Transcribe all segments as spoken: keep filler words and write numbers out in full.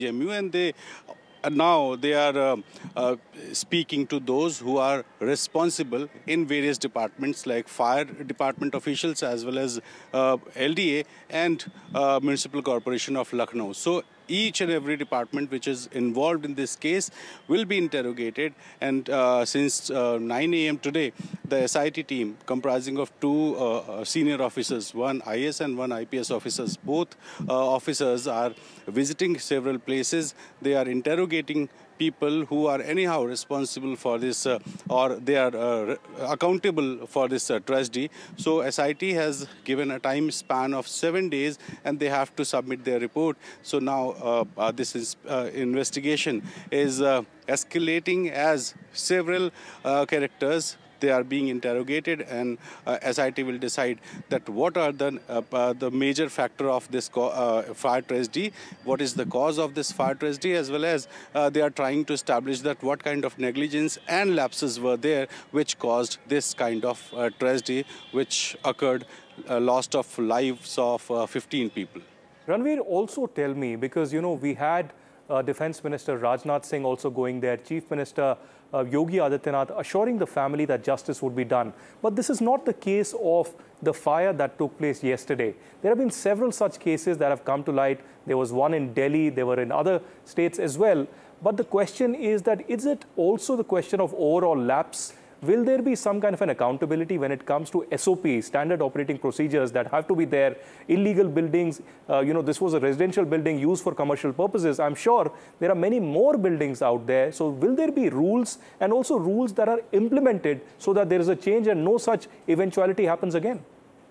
M U, and they uh, now they are uh, uh, speaking to those who are responsible in various departments like fire department officials as well as uh, L D A and uh, Municipal Corporation of Lucknow. So each and every department which is involved in this case will be interrogated, and uh, since uh, nine A M today, the S I T team comprising of two uh, senior officers, one I A S and one I P S officers, both uh, officers are visiting several places. They are interrogating people who are anyhow responsible for this uh, or they are uh, accountable for this uh, tragedy. So S I T has given a time span of seven days and they have to submit their report. So now uh, uh, this is, uh, investigation is uh, escalating as several uh, characters they are being interrogated, and uh, S I T will decide that what are the uh, uh, the major factor of this uh, fire tragedy, what is the cause of this fire tragedy, as well as uh, they are trying to establish that what kind of negligence and lapses were there which caused this kind of uh, tragedy which occurred, uh, loss of lives of uh, fifteen people. Ranveer, also tell me, because you know we had uh, Defence Minister Rajnath Singh also going there, Chief Minister Uh, Yogi Adityanath assuring the family that justice would be done. But this is not the case of the fire that took place yesterday. There have been several such cases that have come to light. There was one in Delhi, there were in other states as well. But the question is that, is it also the question of overall lapse? Will there be some kind of an accountability when it comes to S O Ps, standard operating procedures that have to be there? Illegal buildings, uh, you know, this was a residential building used for commercial purposes. I'm sure there are many more buildings out there. So will there be rules and also rules that are implemented so that there is a change and no such eventuality happens again?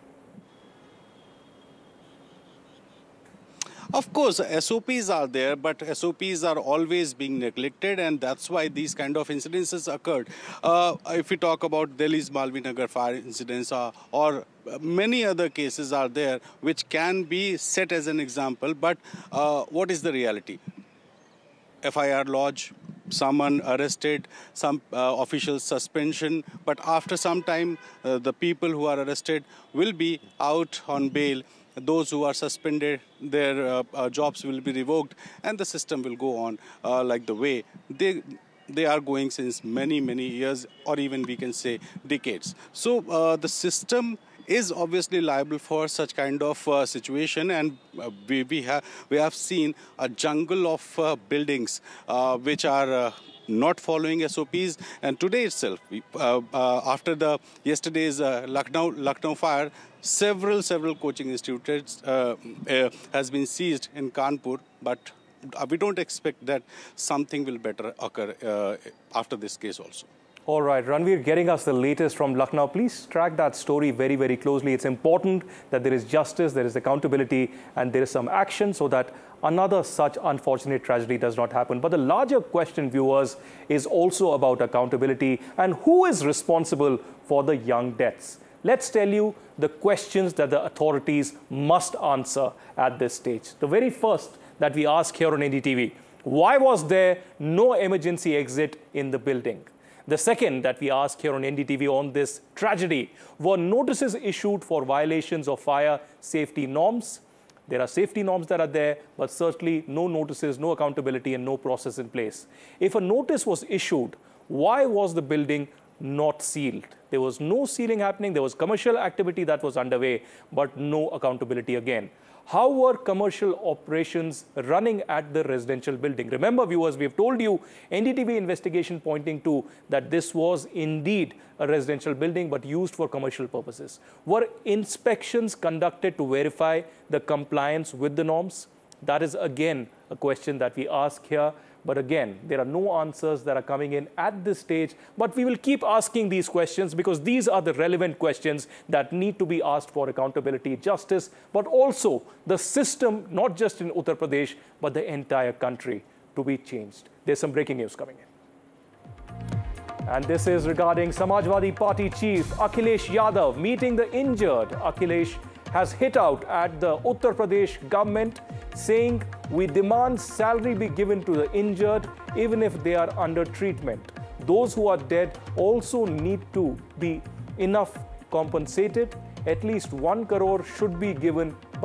Of course, S O Ps are there, but S O Ps are always being neglected, and that's why these kind of incidences occurred. Uh, if we talk about Delhi's Malvinagar fire incidents, uh, or many other cases are there which can be set as an example, but uh, what is the reality? F I R lodge, someone arrested, some uh, official suspension, but after some time, uh, the people who are arrested will be out on bail. Those who are suspended, their uh, uh, jobs will be revoked, and the system will go on uh, like the way they they are going since many, many years, or even we can say decades. So uh, the system is obviously liable for such kind of uh, situation, and uh, we, we, have, we have seen a jungle of uh, buildings uh, which are uh, not following S O Ps. And today itself, uh, uh, after the yesterday's uh, Lucknow, Lucknow fire, several, several coaching institutes uh, uh, has been seized in Kanpur, but we don't expect that something will better occur uh, after this case also. All right, Ranveer, getting us the latest from Lucknow. Please track that story very, very closely. It's important that there is justice, there is accountability, and there is some action so that another such unfortunate tragedy does not happen. But the larger question, viewers, is also about accountability and who is responsible for the young deaths. Let's tell you the questions that the authorities must answer at this stage. The very first that we ask here on N D T V, why was there no emergency exit in the building? The second that we ask here on N D T V on this tragedy, were notices issued for violations of fire safety norms? There are safety norms that are there, but certainly no notices, no accountability, and no process in place. If a notice was issued, why was the building not sealed? There was no sealing happening. There was commercial activity that was underway, but no accountability again. How were commercial operations running at the residential building? Remember, viewers, we have told you N D T V investigation pointing to that this was indeed a residential building but used for commercial purposes. Were inspections conducted to verify the compliance with the norms? That is again a question that we ask here. But again, there are no answers that are coming in at this stage. But we will keep asking these questions because these are the relevant questions that need to be asked for accountability, justice, but also the system, not just in Uttar Pradesh, but the entire country to be changed. There's some breaking news coming in. And this is regarding Samajwadi Party chief Akhilesh Yadav meeting the injured. Akhilesh has hit out at the Uttar Pradesh government, saying we demand salary be given to the injured even if they are under treatment. Those who are dead also need to be enough compensated. At least one crore should be given